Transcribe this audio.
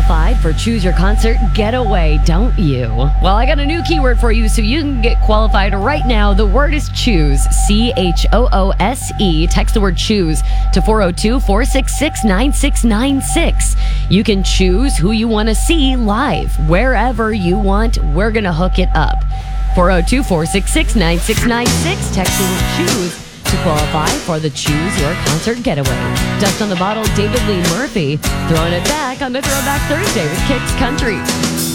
qualified for Choose Your Concert Getaway, don't you? Well, I got a new keyword for you so you can get qualified right now. The word is choose, CHOOSE. Text the word choose to 402-466-9696. You can choose who you want to see live. Wherever you want, we're going to hook it up. 402-466-9696. Text the word choose to qualify for the Choose Your Concert Getaway. Dust on the bottle, David Lee Murphy, throwing it back on the Throwback Thursday with Kicks Country.